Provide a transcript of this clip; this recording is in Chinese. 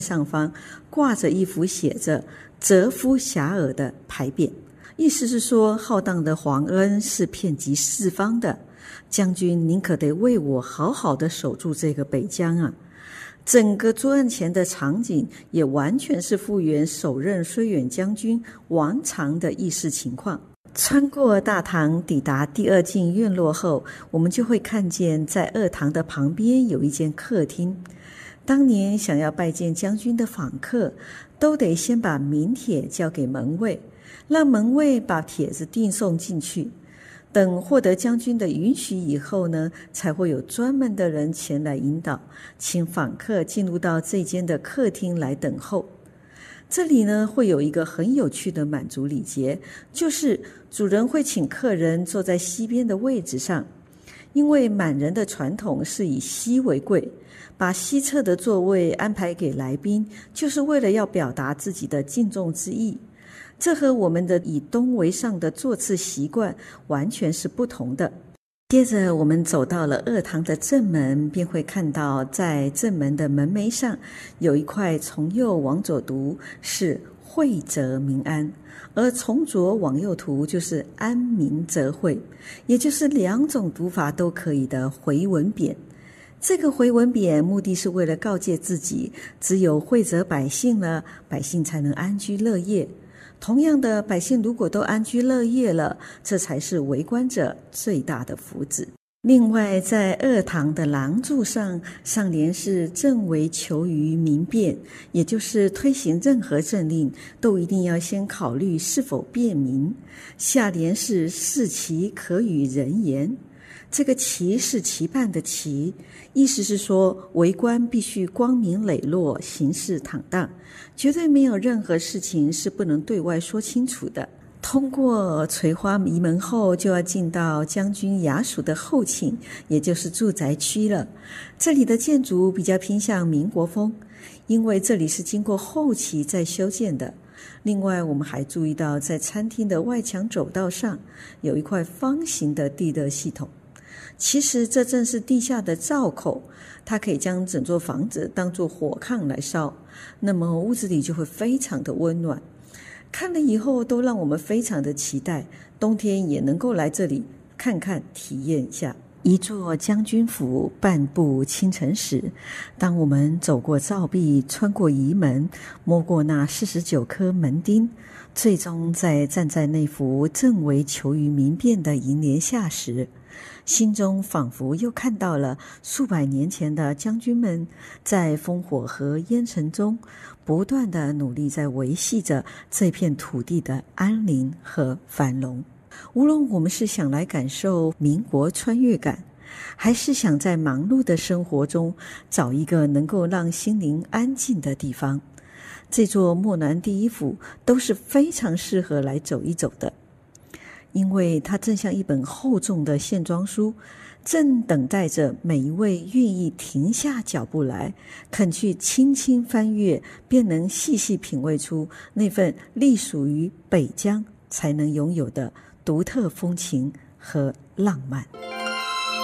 上方挂着一幅写着蛰伏遐迩的牌匾，意思是说浩荡的皇恩是遍及四方的，将军您可得为我好好的守住这个北疆啊。整个桌案前的场景也完全是复原首任绥远将军王常的议事情况。穿过大堂抵达第二进院落后，我们就会看见在二堂的旁边有一间客厅。当年想要拜见将军的访客，都得先把名帖交给门卫，让门卫把帖子递送进去。等获得将军的允许以后呢，才会有专门的人前来引导，请访客进入到这间的客厅来等候。这里呢，会有一个很有趣的满族礼节，就是主人会请客人坐在西边的位置上，因为满人的传统是以西为贵，把西侧的座位安排给来宾，就是为了要表达自己的敬重之意。这和我们的以东为上的座次习惯完全是不同的。接着我们走到了二堂的正门，便会看到在正门的门楣上有一块从右往左读是惠泽民安，而从左往右读就是安民泽惠，也就是两种读法都可以的回文匾。这个回文匾目的是为了告诫自己，只有惠泽百姓了，百姓才能安居乐业。同样的，百姓如果都安居乐业了，这才是为官者最大的福祉。另外，在二堂的廊柱上，上联是政为求于民便，也就是推行任何政令都一定要先考虑是否便民。下联是事其可与人言，这个期是期盼的期，意思是说为官必须光明磊落，行事坦荡，绝对没有任何事情是不能对外说清楚的。通过垂花仪门后，就要进到将军衙署的后寝，也就是住宅区了。这里的建筑比较偏向民国风，因为这里是经过后期再修建的。另外，我们还注意到在餐厅的外墙走道上有一块方形的地热系统，其实这正是地下的灶口，它可以将整座房子当作火炕来烧，那么屋子里就会非常的温暖。看了以后都让我们非常的期待，冬天也能够来这里看看体验一下。一座将军府，半步倾城史。当我们走过灶壁，穿过仪门，摸过那49颗门钉，最终在站在那幅政为求于民便的楹联下时，心中仿佛又看到了数百年前的将军们在烽火和烟尘中不断地努力在维系着这片土地的安宁和繁荣。无论我们是想来感受民国穿越感，还是想在忙碌的生活中找一个能够让心灵安静的地方，这座漠南第一府都是非常适合来走一走的。因为它正像一本厚重的线装书，正等待着每一位愿意停下脚步来，肯去轻轻翻阅，便能细细品味出那份隶属于北疆才能拥有的独特风情和浪漫。